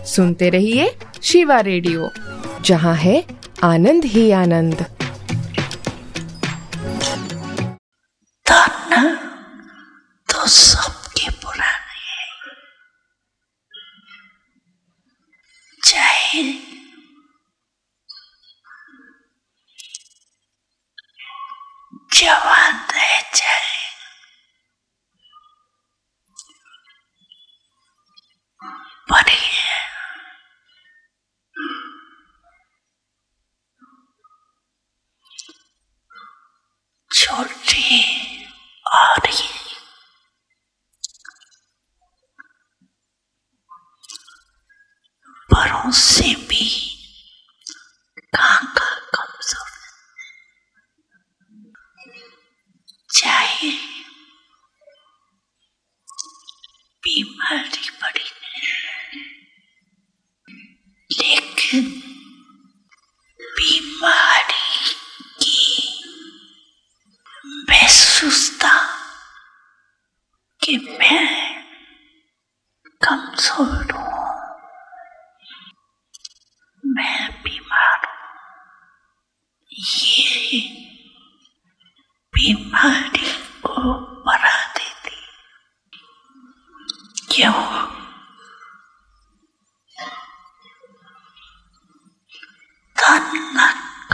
सुनते रहिए शिवा रेडियो, जहाँ है आनंद ही आनंद। तो सबके पुराने हैं, चाहे जवान रहे चाहे बड़े हैं, छोटे और बड़ों से भी कहाँ कमजोर, चाहे बीमारी पड़ी लेकिन बीमारी की महसूसता कि मैं कमजोर हूँ, मैं बीमार हूँ, ये बीमारी को बढ़ा देती। क्यों?